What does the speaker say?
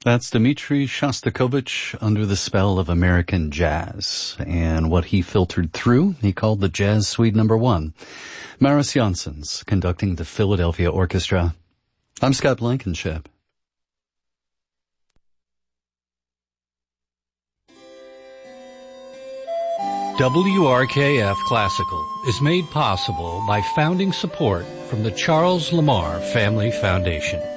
That's Dmitri Shostakovich under the spell of American jazz. And what he filtered through, he called the Jazz Suite No. 1. Maris Janssens conducting the Philadelphia Orchestra. I'm Scott Blankenship. WRKF Classical is made possible by founding support from the Charles Lamar Family Foundation.